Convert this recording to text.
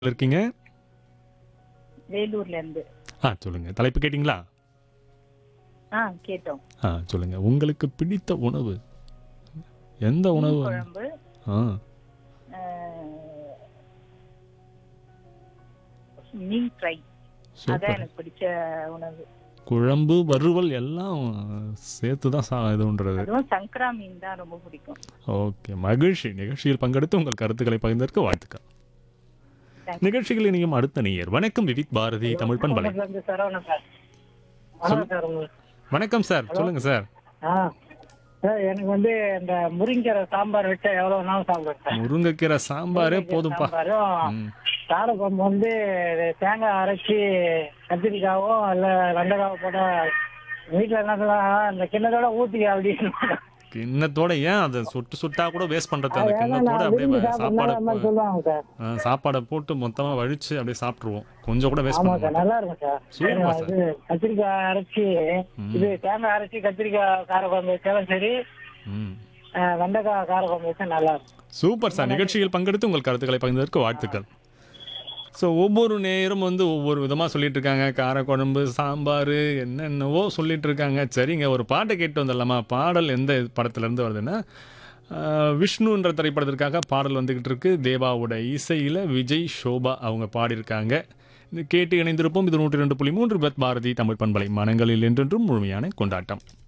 இருக்கீங்க? வேலூர்ல இருந்து. சொல்லுங்க. தலைப்பு கேட்டீங்களா? கேட்டோம். சொல்லுங்க. உங்களுக்கு பிடித்த உணவு? எந்த மீன் உணவு குழம்பு, ஆ அஹ், மீன் ஃப்ரை. அதான் சூப்பர். எனக்கு பிடிச்ச உணவு. குழம்பு, வறுவல் எல்லாம் சேர்த்து தான் இதுன்றது. அதுவும் சங்கரா மீன் தான் ரொம்ப பிடிக்கும். ஓகே. மகிழ்ச்சி. நிகழ்ச்சியில் பங்கெடுத்து உங்கள் கருத்துக்களை பகிர்ந்ததற்கு வாழ்த்துக்கள். Thank you. நிகழ்ச்சியில் இணையும் அடுத்த நேயர். வணக்கம் விவிக் பாரதி தமிழ் பண்பலை. சரவணன் சார். சொல் வணக்கம் சார் உங்களுக்கு. வணக்கம் சார். ஹலோ. சொல்லுங்க சார். ஆ சார், எனக்கு வந்து இந்த முருங்கீரை சாம்பார் வச்சா எவ்வளவு நாள் சாப்பிடுவேன் சார். முருங்கைக்கீரை சாம்பாரே முருங்கைக்கீரை போதும்பா. சாம்பாரும் ம். காரக்குழம்பு வந்து தேங்காய் அரைச்சி கத்திரிக்காவும் இல்ல வெண்டைக்காவும் போட்டா வீட்டுல என்ன சொல்லுவாங்க, இந்த கிண்ணத்தோட ஊத்திக்க அப்படின்னு. கிண்ணத்தோட ஏன் அதை சுட்டு சுட்டா கூட வேஸ்ட் பண்றது? அந்த ஏன்னா கிண்ணத்தோட நான் அப்படியே விரும்பி சாப்பாடை சாப்பிடுறதுனால அந்த மாதிரி சொல்லுவாங்க சார். சாப்பாடை போட்டு மொத்தமா வழிச்சு அப்படியே சாப்பிட்டுருவோம். கொஞ்சம் கூட வேஸ்ட் ஆமா பண்ண சார், மாட்டோம். நல்லா இருக்கும் சார். Super sir. இது கத்திரிக்காய் அரைச்சி ம். இது தேங்காய் அரைச்சி கத்திரிக்காய் காரக்குழம்பு வச்சாலும் சரி, ம். வெண்டைக்காய் காரக்குழம்பு வச்சா நல்லா இருக்கும். Super sir. நிகழ்ச்சியில் பங்கெடுத்து உங்கள் கருத்துக்களை பகிர்ந்ததற்கு வாழ்த்துக்கள். ஸோ ஒவ்வொரு நேரம் ஒவ்வொரு விதமாக சொல்லிட்டு இருக்காங்க. காரக்குழம்பு, சாம்பார், என்னென்னவோ சொல்லிட்டு இருக்காங்க. சரிங்க, ஒரு பாட்டை கேட்டு வந்துடலாமா? பாடல் எந்த படத்துலேருந்து வருதுன்னா, விஷ்ணுன்ற திரைப்படத்திற்காக பாடல் வந்துக்கிட்டு இருக்கு. தேவாவோட இசையில் விஜய், ஷோபா அவங்க பாடியிருக்காங்க. இது கேட்டு இணைந்திருப்போம். இது 102.3 பாரதி தமிழ் பண்பலை. மனங்களில் என்றென்றும் முழுமையான கொண்டாட்டம்.